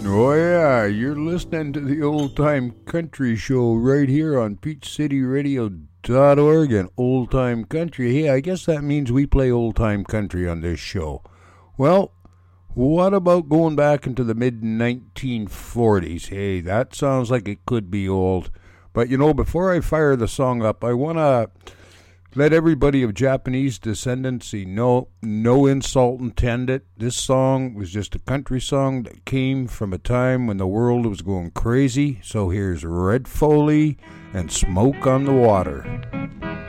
Oh, yeah, you're listening to the Old Time Country Show right here on PeachCityRadio.org and Old Time Country. Hey, I guess that means we play old time country on this show. Well, what about going back into the mid 1940s? Hey, that sounds like it could be old. But you know, before I fire the song up, I want to let everybody of Japanese descendancy know, no insult intended. This song was just a country song that came from a time when the world was going crazy. So here's Red Foley and Smoke on the Water.